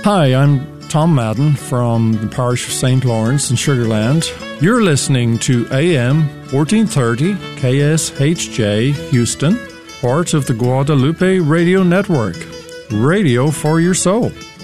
Hi, I'm Tom Madden from the parish of St. Lawrence in Sugar Land. You're listening to AM 1430 KSHJ Houston, part of the Guadalupe Radio Network. Radio for your soul.